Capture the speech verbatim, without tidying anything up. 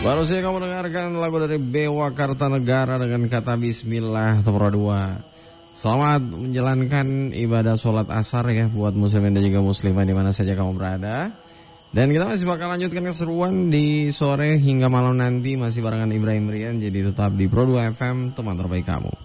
Baru saja kamu dengarkan lagu dari Bewa Kartanegara dengan kata Bismillah Topro dua. Selamat menjalankan ibadah sholat asar ya buat muslimin dan juga muslimah di mana saja kamu berada. Dan kita masih bakal lanjutkan keseruan di sore hingga malam nanti masih barengan Ibrahim Rian. Jadi tetap di Pro dua F M, teman terbaik kamu.